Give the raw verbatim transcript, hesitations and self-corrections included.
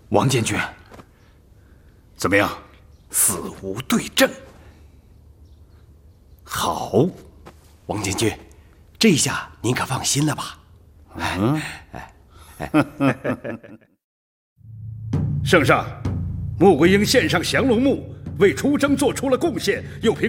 王监军，怎么样？死无对证。 好，王监军，这下您可放心了吧？嗯，哎哎， 圣上，穆桂英献上降龙木，为出征做出了贡献，又凭